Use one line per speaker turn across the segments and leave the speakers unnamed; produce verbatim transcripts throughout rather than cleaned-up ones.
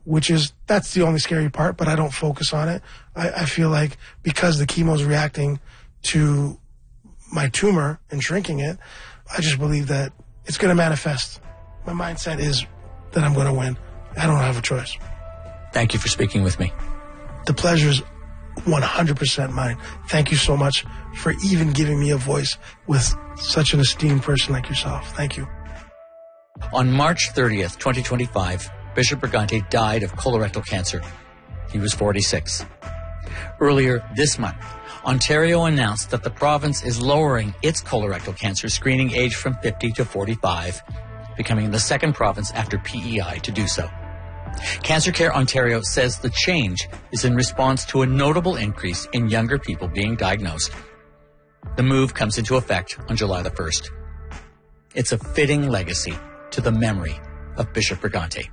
which is, that's the only scary part, but I don't focus on it. I, I feel like because the chemo's reacting to my tumor and shrinking it, I just believe that it's going to manifest. My mindset is that I'm going to win. I don't have a choice.
Thank you for speaking with me.
The pleasure is one hundred percent mine. Thank you so much for even giving me a voice with such an esteemed person like yourself. Thank you.
On March thirtieth, twenty twenty-five, Bishop Brigante died of colorectal cancer. He was forty-six. Earlier this month, Ontario announced that the province is lowering its colorectal cancer screening age from fifty to forty-five, becoming the second province after P E I to do so. Cancer Care Ontario says the change is in response to a notable increase in younger people being diagnosed. The move comes into effect on July the first. It's a fitting legacy to the memory of Bishop Brigante.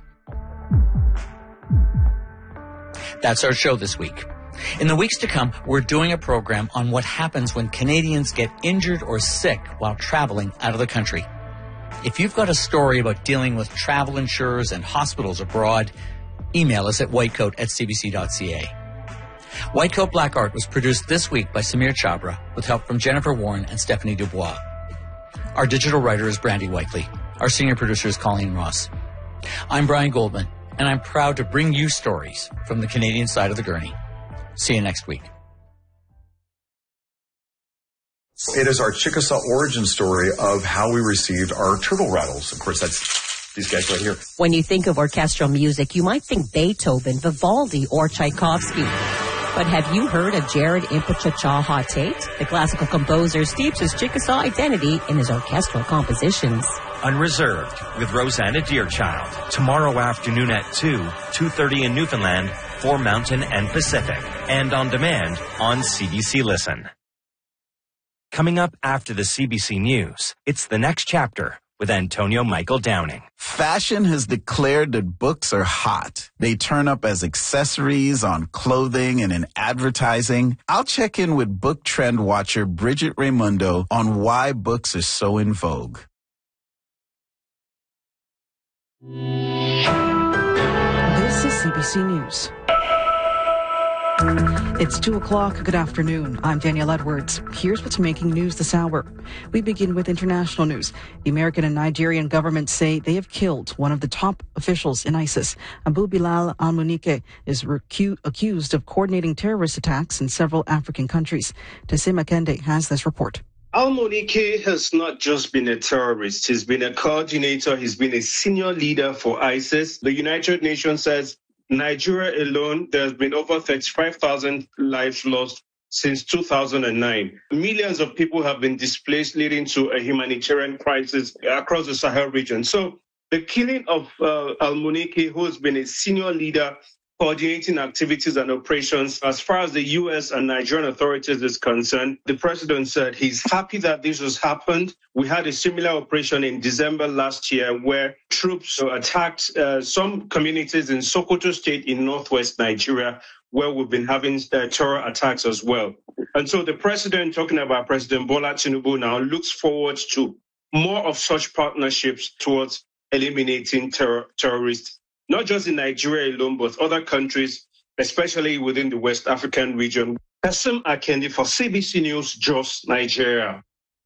That's our show this week. In the weeks to come, we're doing a program on what happens when Canadians get injured or sick while traveling out of the country. If you've got a story about dealing with travel insurers and hospitals abroad, email us at whitecoat at c b c dot c a. Whitecoat Black Art was produced this week by Samir Chabra with help from Jennifer Warren and Stephanie Dubois. Our digital writer is Brandy Whiteley. Our senior producer is Colleen Ross. I'm Brian Goldman, and I'm proud to bring you stories from the Canadian side of the gurney. See you next week.
It is our Chickasaw origin story of how we received our turtle rattles. Of course, that's these guys right here.
When you think of orchestral music, you might think Beethoven, Vivaldi, or Tchaikovsky. But have you heard of Jared Impechachaw Hatate? The classical composer steeps his Chickasaw identity in his orchestral compositions.
Unreserved with Rosanna Deerchild. Tomorrow afternoon at two, two thirty in Newfoundland, for Mountain and Pacific. And on demand on C B C Listen. Coming up after the C B C News, it's The Next Chapter with Antonio Michael Downing.
Fashion has declared that books are hot. They turn up as accessories on clothing and in advertising. I'll check in with book trend watcher Bridget Raimundo on why books are so in vogue.
This is C B C News. It's two o'clock. Good afternoon. I'm Danielle Edwards. Here's what's making news this hour. We begin with international news. The American and Nigerian governments say they have killed one of the top officials in ISIS. Abu Bilal al-Munike is recu- accused of coordinating terrorist attacks in several African countries. Tesima Kende has this report.
Al-Munike has not just been a terrorist. He's been a coordinator. He's been a senior leader for ISIS. The United Nations says Nigeria alone, there's been over thirty-five thousand lives lost since two thousand nine. Millions of people have been displaced, leading to a humanitarian crisis across the Sahel region. So the killing of uh, Al-Munike, who has been a senior leader coordinating activities and operations, as far as the U S and Nigerian authorities is concerned, the president said he's happy that this has happened. We had a similar operation in December last year where troops attacked uh, some communities in Sokoto State in northwest Nigeria, where we've been having uh, terror attacks as well. And so the president, talking about President Bola Tinubu now, looks forward to more of such partnerships towards eliminating terror, terrorists, not just in Nigeria alone, but other countries, especially within the West African region. Kasim Akendi for C B C News, Jos, Nigeria.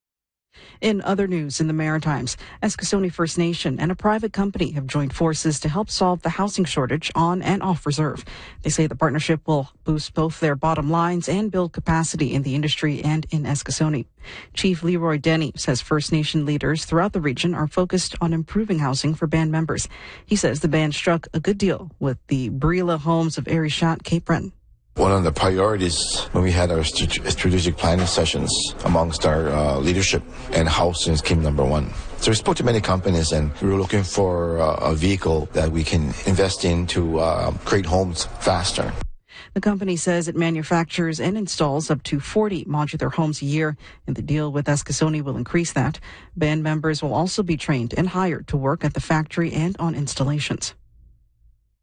In other news in the Maritimes, Eskasoni First Nation and a private company have joined forces to help solve the housing shortage on and off reserve. They say the partnership will boost both their bottom lines and build capacity in the industry and in Eskasoni. Chief Leroy Denny says First Nation leaders throughout the region are focused on improving housing for band members. He says the band struck a good deal with the Brila Homes of Arishat, Cape Breton.
One of the priorities when we had our strategic planning sessions amongst our uh, leadership and housing came number one. So we spoke to many companies and we were looking for uh, a vehicle that we can invest in to uh, create homes faster.
The company says it manufactures and installs up to forty modular homes a year, and the deal with Eskasoni will increase that. Band members will also be trained and hired to work at the factory and on installations.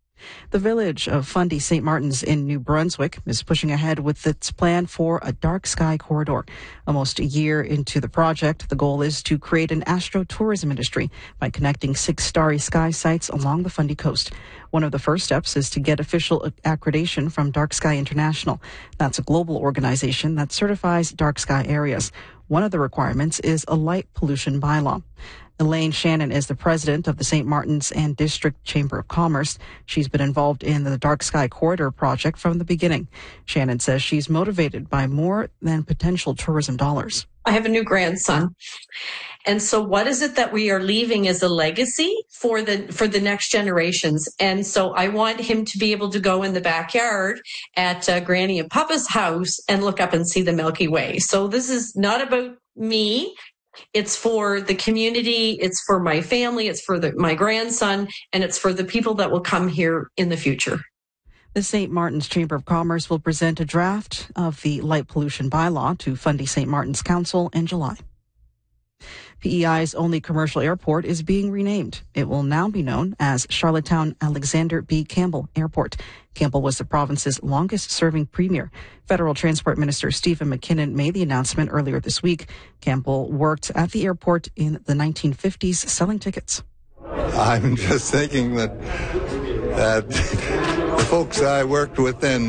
The village of Fundy Saint Martin's in New Brunswick is pushing ahead with its plan for a dark sky corridor. Almost a year into the project, the goal is to create an astro-tourism industry by connecting six starry sky sites along the Fundy coast. One of the first steps is to get official accreditation from Dark Sky International. That's a global organization that certifies dark sky areas. One of the requirements is a light pollution bylaw. Elaine Shannon is the president of the Saint Martin's and District Chamber of Commerce. She's been involved in the Dark Sky Corridor project from the beginning. Shannon says she's motivated by more than potential tourism dollars.
I have a new grandson. And so what is it that we are leaving as a legacy for the for the next generations? And so I want him to be able to go in the backyard at uh, Granny and Papa's house and look up and see the Milky Way. So this is not about me. It's for the community, it's for my family, it's for the, my grandson, and it's for the people that will come here in the future.
The Saint Martin's Chamber of Commerce will present a draft of the light pollution bylaw to Fundy Saint Martin's Council in July. P E I's only commercial airport is being renamed. It will now be known as Charlottetown Alexander B. Campbell Airport. Campbell was the province's longest-serving premier. Federal Transport Minister Stephen McKinnon made the announcement earlier this week. Campbell worked at the airport in the nineteen fifties selling tickets.
I'm just thinking that, that the folks I worked with then,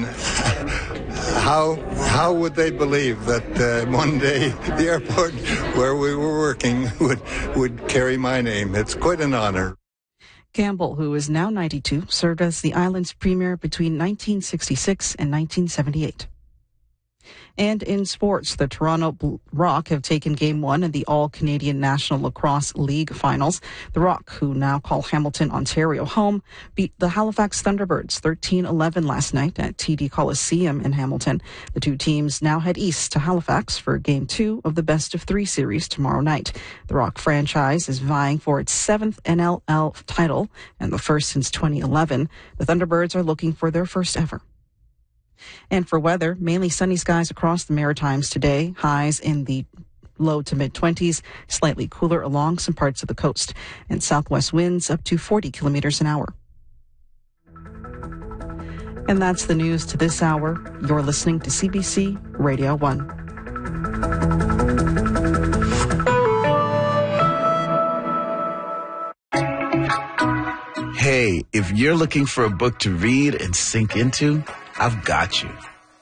how how would they believe that uh, one day the airport where we were working would would carry my name? It's quite an honor.
Campbell, who is now ninety-two, served as the island's premier between nineteen sixty-six and nineteen seventy-eight. And in sports, the Toronto Rock have taken game one in the All-Canadian National Lacrosse League finals. The Rock, who now call Hamilton, Ontario home, beat the Halifax Thunderbirds thirteen eleven last night at T D Coliseum in Hamilton. The two teams now head east to Halifax for game two of the best of three series tomorrow night. The Rock franchise is vying for its seventh N L L title and the first since twenty eleven. The Thunderbirds are looking for their first ever. And for weather, mainly sunny skies across the Maritimes today, highs in the low to mid-twenties, slightly cooler along some parts of the coast, and southwest winds up to forty kilometers an hour. And that's the news to this hour. You're listening to C B C Radio one.
Hey, if you're looking for a book to read and sink into, I've got you.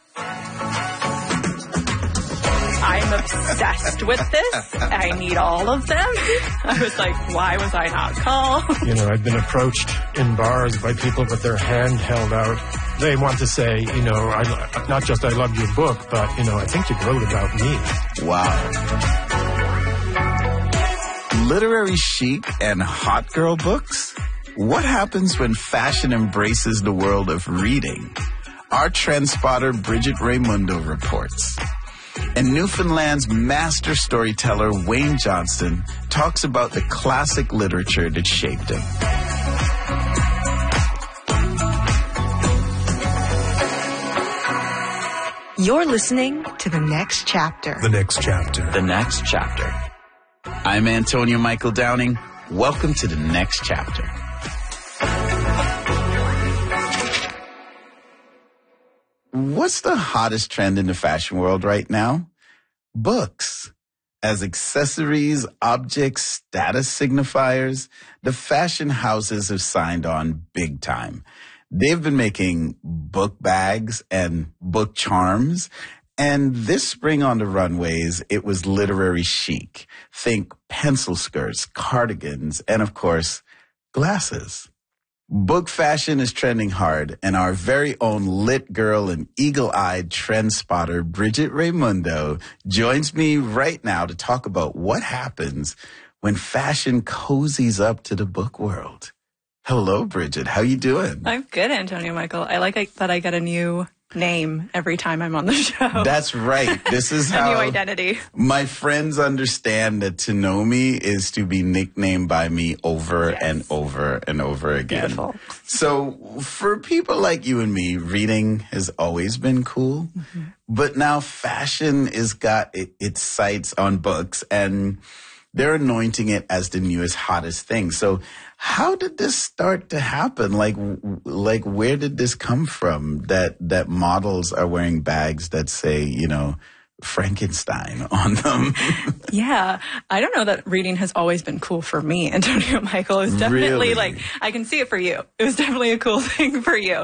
I'm obsessed with this. I need all of them. I was like, why was I not called?
You know, I've been approached in bars by people with their hand held out. They want to say, you know, I, not just I love your book, but, you know, I think you wrote about me.
Wow. Literary chic and hot girl books? What happens when fashion embraces the world of reading? Our trend spotter Bridget Raimundo reports. And Newfoundland's master storyteller Wayne Johnston talks about the classic literature that shaped him.
You're listening to The Next Chapter.
The Next Chapter.
The Next Chapter. I'm Antonio Michael Downing. Welcome to The Next Chapter. What's the hottest trend in the fashion world right now? Books. As accessories, objects, status signifiers, the fashion houses have signed on big time. They've been making book bags and book charms. And this spring on the runways, it was literary chic. Think pencil skirts, cardigans, and of course, glasses. Book fashion is trending hard, and our very own lit girl and eagle-eyed trend spotter, Bridget Raimundo, joins me right now to talk about what happens when fashion cozies up to the book world. Hello, Bridget. How you doing?
I'm good, Antonio Michael. I like that I get a new name every time I'm on the show.
That's right. This is
a
how
new identity.
My friends understand that to know me is to be nicknamed by me over yes. and over and over again.
Beautiful.
So for people like you and me, reading has always been cool, mm-hmm. but now fashion has got its sights on books, and they're anointing it as the newest, hottest thing. So how did this start to happen? Like, like where did this come from that, that models are wearing bags that say, you know, Frankenstein on them?
Yeah, I don't know that reading has always been cool for me, Antonio Michael. It was definitely
Really?
like, I can see it for you. It was definitely a cool thing for you.